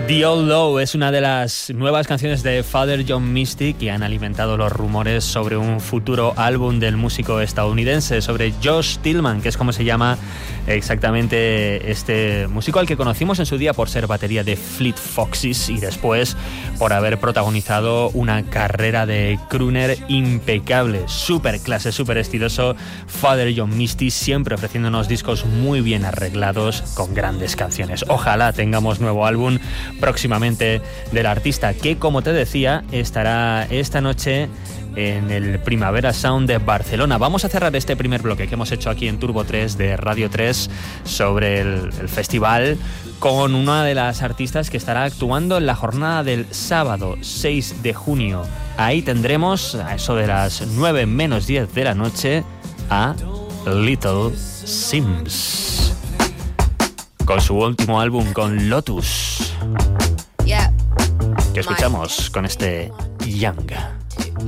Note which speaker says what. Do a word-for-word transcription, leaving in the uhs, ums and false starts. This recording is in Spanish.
Speaker 1: The Old Low es una de las nuevas canciones de Father John Misty que han alimentado los rumores sobre un futuro álbum del músico estadounidense, sobre Josh Tillman, que es como se llama exactamente este músico al que conocimos en su día por ser batería de Fleet Foxes y después por haber protagonizado una carrera de crooner impecable, súper clase, súper estiloso. Father John Misty siempre ofreciéndonos discos muy bien arreglados con grandes canciones. Ojalá tengamos nuevo álbum próximamente del artista, que como te decía estará esta noche en el Primavera Sound de Barcelona. Vamos a cerrar este primer bloque que hemos hecho aquí en Turbo tres de Radio tres sobre el, el festival con una de las artistas que estará actuando en la jornada del sábado seis de junio. Ahí tendremos a eso de las nueve menos diez de la noche a Little Sims con su último álbum, con Lotus, que escuchamos con este Young.